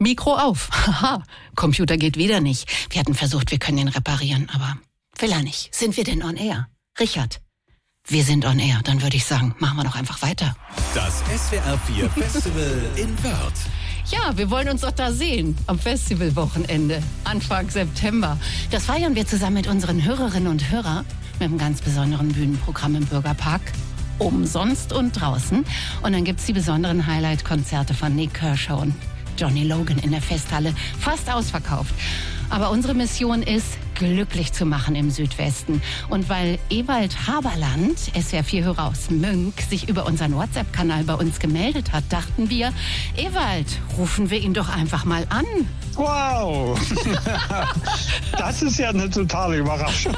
Mikro auf. Haha, Computer geht wieder nicht. Wir hatten versucht, wir können ihn reparieren, aber will er nicht. Sind wir denn on air? Richard, wir sind on air. Dann würde ich sagen, machen wir doch einfach weiter. Das SWR 4 Festival in Wörth. Ja, wir wollen uns doch da sehen am Festivalwochenende, Anfang September. Das feiern wir zusammen mit unseren Hörerinnen und Hörern mit einem ganz besonderen Bühnenprogramm im Bürgerpark. Umsonst und draußen. Und dann gibt's die besonderen Highlight-Konzerte von Nik Kershaw und Johnny Logan in der Festhalle. Fast ausverkauft. Aber unsere Mission ist, glücklich zu machen im Südwesten. Und weil Ewald Haberland, SWR 4-Hörer aus Münck, sich über unseren WhatsApp-Kanal bei uns gemeldet hat, dachten wir, Ewald, rufen wir ihn doch einfach mal an. Wow, das ist ja eine totale Überraschung.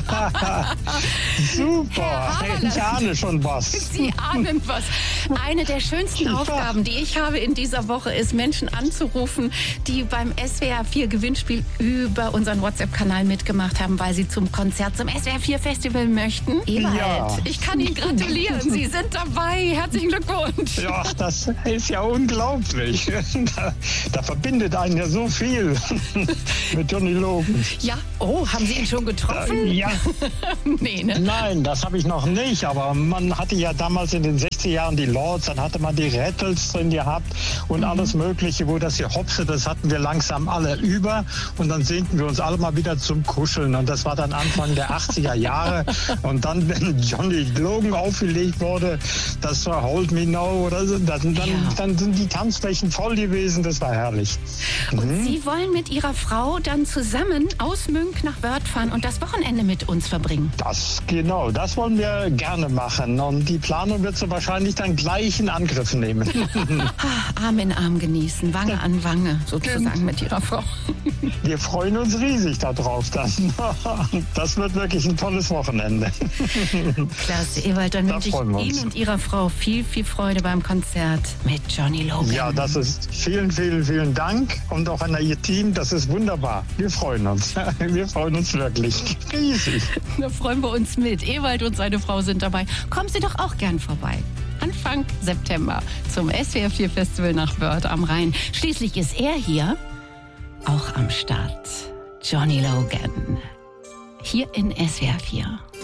Super, ich ahne schon was. Sie ahnen was. Eine der schönsten Aufgaben, die ich habe in dieser Woche, ist, Menschen anzurufen, die beim SWR 4 Gewinnspiel über unseren WhatsApp-Kanal mitgemacht haben, weil sie zum Konzert, zum SWR 4 Festival möchten. Ewald, ich kann Ihnen gratulieren. Sie sind dabei. Herzlichen Glückwunsch. Ja, das ist ja unglaublich. Da verbindet einen ja so viel mit Johnny Logan. Ja, oh, haben Sie ihn schon getroffen? Ja. Nee, ne? Nein, das habe ich noch nicht, aber man hatte ja damals in den 60er Jahren die Lords, dann hatte man die Rattles drin gehabt und alles Mögliche, wo das hier hopste, das hatten wir langsam alle über und dann sehnten wir uns alle mal wieder zum Kuscheln und das war dann Anfang der 80er Jahre und dann, wenn Johnny Logan aufgelegt wurde, das war Hold Me Now oder so, dann sind die Tanzflächen voll gewesen, das war herrlich. Und Sie wollen mit Ihrer Frau dann zusammen aus Münck nach Wörth fahren und das Wochenende mit uns verbringen? Das wollen wir gerne machen und die Planung wird so wahrscheinlich dann gleich in Angriff nehmen. Arm in Arm genießen, Wange an Wange sozusagen mit Ihrer Frau. Wir freuen uns riesig darauf dann. Das wird wirklich ein tolles Wochenende. Klasse, Ewald, dann wünsche ich Ihnen und Ihrer Frau viel, viel Freude beim Konzert mit Johnny Logan. Ja, das ist vielen, vielen, vielen Dank und auch an Ihr Team, das ist wunderbar. Wir freuen uns. Wir freuen uns wirklich riesig. Da freuen wir uns mit. Ewald und seine Frau sind dabei. Kommen Sie doch auch gern vorbei. Anfang September zum SWR 4 Festival nach Wörth am Rhein. Schließlich ist er hier auch am Start. Johnny Logan. Hier in SWR 4.